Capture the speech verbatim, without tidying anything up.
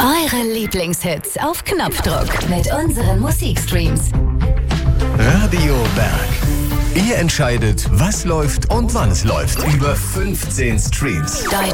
Eure Lieblingshits auf Knopfdruck mit unseren Musikstreams. Radio Berg. Ihr entscheidet, was läuft und wann es läuft. Über fünfzehn Streams.